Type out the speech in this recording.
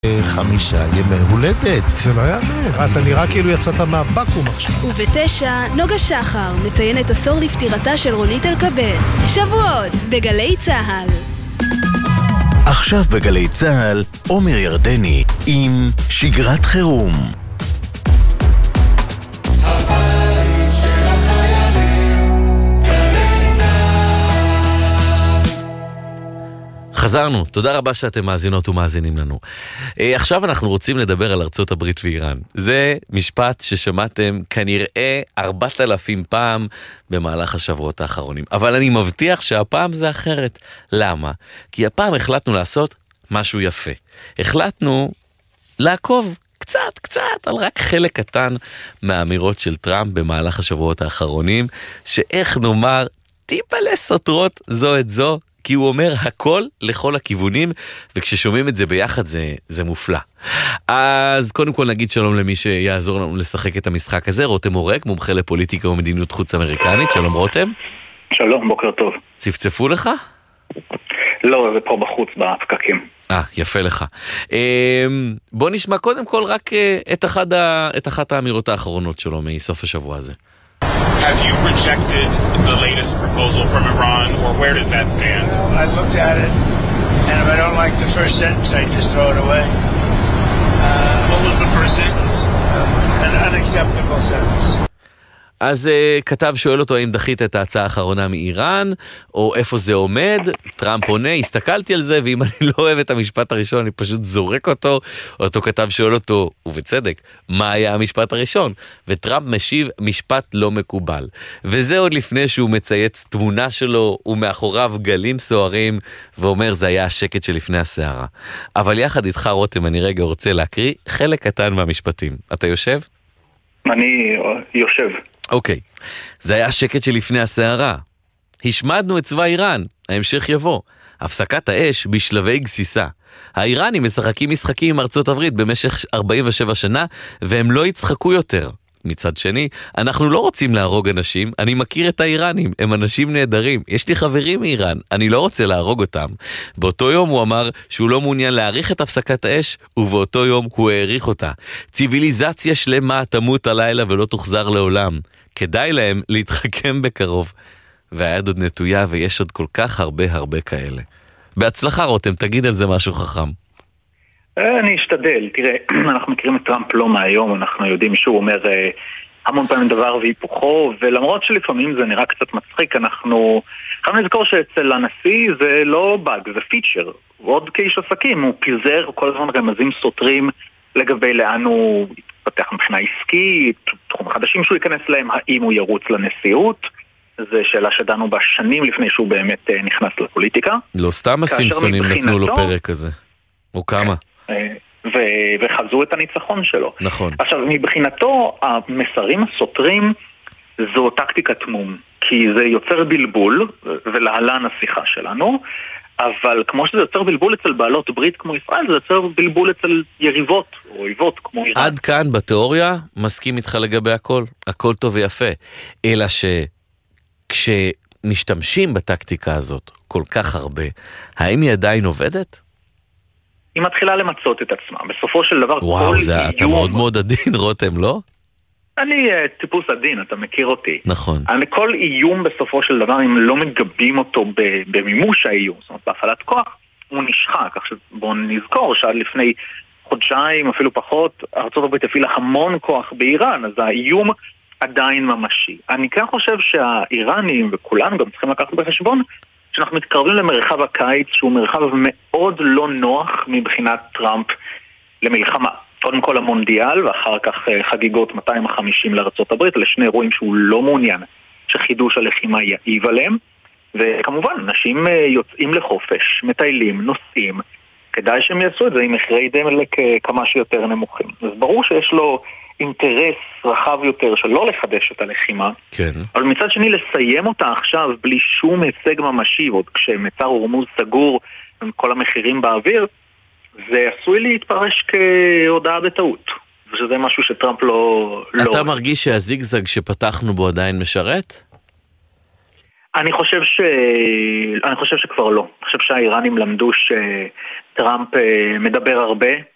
5 ימי הולדת. זה לא יאמן, אתה נראה כאילו יצאת מהבקום עכשיו. וב9 נוגה שחר מציינת עשור לפטירתה של רונית אלקבץ. שבועות בגלי צהל. עכשיו בגלי צהל, עומר ירדני עם שגרת חירום. חזרנו, תודה רבה שאתם מאזינות ומאזינים לנו. עכשיו אנחנו רוצים לדבר על ארצות הברית ואיראן. זה משפט ששמעתם כנראה 4,000 פעם במהלך השבועות האחרונים. אבל אני מבטיח שהפעם זה אחרת. למה? כי הפעם החלטנו לעשות משהו יפה. החלטנו לעקוב קצת על רק חלק קטן מהאמירות של טראמפ במהלך השבועות האחרונים, שאיך נאמר, טיפה לסותרות זו את זו, כי הוא אומר הכל לכל הכיוונים, וכששומעים את זה ביחד זה מופלא. אז קודם כל נגיד שלום למי שיעזור לנו לשחק את המשחק הזה, רותם אורק, מומחה לפוליטיקה ומדיניות חוץ אמריקנית. שלום רותם. שלום, בוקר טוב. צפצפו לך? לא, זה פה בחוץ בפקקים. יפה לך. בוא נשמע קודם כל רק את אחת האמירות האחרונות שלו מסוף השבוע הזה. Have you rejected the latest proposal from Iran, or where does that stand? I looked at it, and if I don't like the first sentence, I just throw it away. What was the first sentence? An unacceptable sentence. אז כתב שואל אותו האם דחית את ההצעה האחרונה מאיראן, או איפה זה עומד. טראמפ עונה, הסתכלתי על זה, ואם אני לא אוהב את המשפט הראשון, אני פשוט זורק אותו. אותו כתב שואל אותו, ובצדק, מה היה המשפט הראשון? וטראמפ משיב, משפט לא מקובל. וזה עוד לפני שהוא מצייץ תמונה שלו, ומאחוריו גלים סוערים, ואומר, זה היה השקט שלפני הסערה. אבל יחד איתך רותם, אני רגע רוצה להקריא חלק קטן מהמשפטים. אתה יושב? אני יושב. אוקיי, זה היה השקט שלפני הסערה. השמדנו את צבא איראן, ההמשך יבוא. הפסקת האש בשלבי גסיסה. האיראנים משחקים משחקים עם ארצות הברית במשך 47 שנה, והם לא יצחקו יותר. מצד שני, אנחנו לא רוצים להרוג אנשים, אני מכיר את האיראנים, הם אנשים נהדרים, יש לי חברים מאיראן, אני לא רוצה להרוג אותם. באותו יום הוא אמר שהוא לא מעוניין להאריך את הפסקת האש, ובאותו יום הוא העריך אותה. ציוויליזציה שלמה תמות הלילה ולא תוחזר לעולם. כדאי להם להתחכם בקרוב. והיד עוד נטויה ויש עוד כל כך הרבה כאלה. בהצלחה רותם, תגיד על זה משהו חכם. אני אשתדל, תראה, אנחנו מכירים את טראמפ לא מהיום, אנחנו יודעים שהוא אומר המון פעמים דבר והיפוכו, ולמרות שלפעמים זה נראה קצת מצחיק, אנחנו חייבים לזכור שאצל הנשיא זה לא באג, זה פיצ'ר. עוד כאיש עסקים, הוא פיזר כל הזמן רמזים סותרים לגבי לאן הוא יתפתח מבחינה עסקית, תחום חדשים שהוא ייכנס להם, האם הוא ירוץ לנשיאות, זו שאלה שדנו בה שנים לפני שהוא באמת נכנס לפוליטיקה. לא סתם הסימפסונים נתנו לו פרק כזה, או כמה. וחזו את הניצחון שלו. נכון. עכשיו, מבחינתו, המסרים הסותרים זו טקטיקת מום, כי זה יוצר בלבול, ולהלן השיחה שלנו, אבל כמו שזה יוצר בלבול אצל בעלות ברית כמו ישראל, זה יוצר בלבול אצל יריבות או אויבות כמו איראן. עד כאן בתיאוריה מסכים איתך לגבי הכל טוב ויפה, אלא שכשמשתמשים בטקטיקה הזאת כל כך הרבה, האם היא עדיין עובדת? היא מתחילה למצות את עצמה. בסופו של דבר וואו, אתה מאוד מאוד עדין, רותם, לא? אני טיפוס עדין, אתה מכיר אותי. נכון. כל איום בסופו של דבר, אם לא מגבים אותו במימוש האיום, זאת אומרת, בהפעלת כוח, הוא נשחק. עכשיו בואו נזכור שעד לפני חודשיים, אפילו פחות, ארצות הברית הפעילה המון כוח באיראן, אז האיום עדיין ממשי. אני כן חושב שהאיראנים, וכולנו גם צריכים לקחת בחשבון, שאנחנו מתקרבים למרחב הקיץ, שהוא מרחב מאוד לא נוח מבחינת טראמפ למלחמה. קודם כל המונדיאל, ואחר כך חגיגות 250 לארצות הברית, לשני אירועים שהוא לא מעוניין שחידוש הלחימה יעיב עליהם. וכמובן, אנשים יוצאים לחופש, מטיילים, נוסעים, כדאי שהם יעשו את זה עם מחירי דלק כמה שיותר נמוכים. אז ברור שיש לו אינטרס רחב יותר שלא לחדש את הלחימה, כן. אבל מצד שני לסיים אותה עכשיו בלי שום הישג ממשי, עוד כשמצר ורמוז סגור עם כל המחירים באוויר, זה עשוי להתפרש כהודעה בטעות, ושזה משהו שטראמפ לא... אתה מרגיש שהזיגזג שפתחנו בו עדיין משרת? אני חושב שכבר לא. אני חושב שהאיראנים למדו שטראמפ מדבר הרבה,